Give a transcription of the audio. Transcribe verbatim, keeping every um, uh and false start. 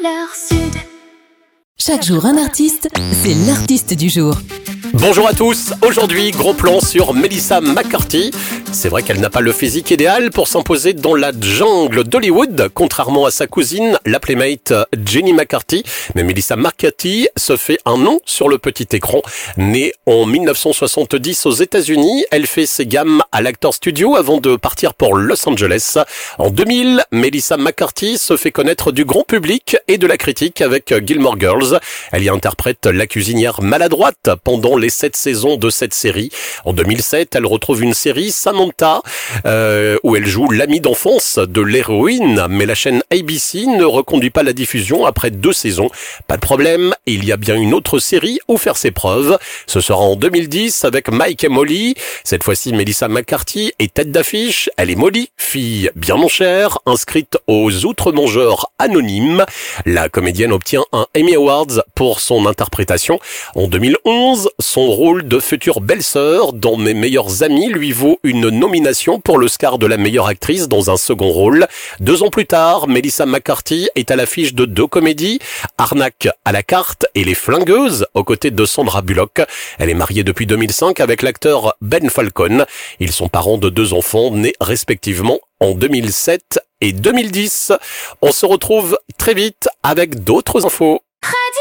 leur sud. Chaque jour un artiste, c'est l'artiste du jour. Bonjour à tous, aujourd'hui gros plan sur Melissa McCarthy. C'est vrai qu'elle n'a pas le physique idéal pour s'imposer dans la jungle d'Hollywood, contrairement à sa cousine, la playmate Jenny McCarthy. Mais Melissa McCarthy se fait un nom sur le petit écran. Née en dix-neuf cent soixante-dix aux États-Unis, elle fait ses gammes à l'Actors Studio avant de partir pour Los Angeles. En deux mille, Melissa McCarthy se fait connaître du grand public et de la critique avec Gilmore Girls. Elle y interprète la cuisinière maladroite pendant les sept saisons de cette série. En deux mille sept, elle retrouve une série, Samantha, euh, où elle joue l'amie d'enfance de l'héroïne, mais la chaîne A B C ne reconduit pas la diffusion après deux saisons. Pas de problème, il y a bien une autre série où faire ses preuves. Ce sera en deux mille dix avec Mike et Molly. Cette fois-ci, Melissa McCarthy est tête d'affiche. Elle est Molly, fille bien en chair, inscrite aux Outre-Mangeurs anonymes. La comédienne obtient un Emmy Awards pour son interprétation. En deux mille onze, son rôle de future belle-sœur dans Mes meilleurs amis lui vaut une nomination pour l'Oscar de la meilleure actrice dans un second rôle. Deux ans plus tard, Melissa McCarthy est à l'affiche de deux comédies, Arnaque à la carte et Les Flingueuses, aux côtés de Sandra Bullock. Elle est mariée depuis deux mille cinq avec l'acteur Ben Falcon. Ils sont parents de deux enfants nés respectivement en deux mille sept et deux mille dix. On se retrouve très vite avec d'autres infos. Radio